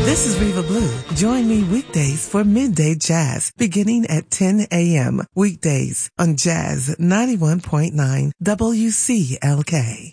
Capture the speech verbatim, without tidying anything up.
This is Reva Blue. Join me weekdays for Midday Jazz, beginning at ten a.m. Weekdays on Jazz ninety-one point nine W C L K.